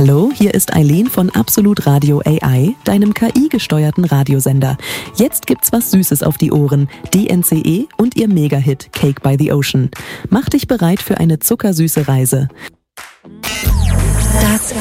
Hallo, hier ist Eileen von Absolut Radio AI, deinem KI-gesteuerten Radiosender. Jetzt gibt's was Süßes auf die Ohren. DNCE und ihr Mega-Hit Cake by the Ocean. Mach dich bereit für eine zuckersüße Reise. Das